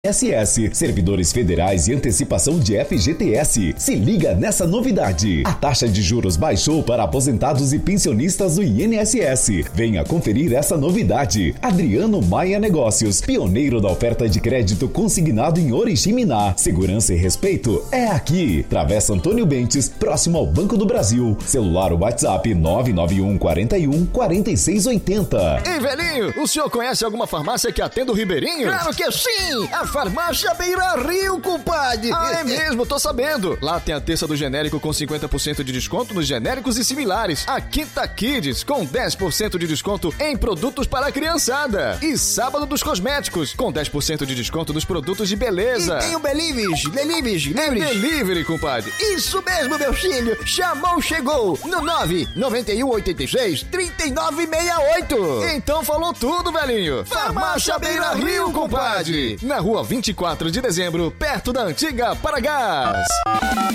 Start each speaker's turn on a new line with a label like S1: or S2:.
S1: INSS, servidores federais e antecipação de FGTS. Se liga nessa novidade. A taxa de juros baixou para aposentados e pensionistas do INSS. Venha conferir essa novidade. Adriano Maia Negócios, pioneiro da oferta de crédito consignado em Oriximiná. Segurança e respeito é aqui. Travessa Antônio Bentes, próximo ao Banco do Brasil. Celular WhatsApp 991 41 4680.
S2: Ei, velhinho, o senhor conhece alguma farmácia que atenda o Ribeirinho?
S3: Claro que sim! A Farmácia Beira Rio, compadre!
S2: Ah, é mesmo, tô sabendo. Lá tem a terça do genérico com 50% de desconto nos genéricos e similares. A Quinta Kids com 10% de desconto em produtos para a criançada. E sábado dos cosméticos com 10% de desconto nos produtos de beleza.
S3: E tem o Belíveis,
S2: Delivery, compadre.
S3: Isso mesmo, meu filho. Chamou, chegou. No 99186-3968.
S2: Então falou tudo, velhinho. Farmácia Beira Rio, compadre. Na rua 24 de dezembro, perto da antiga Paragás.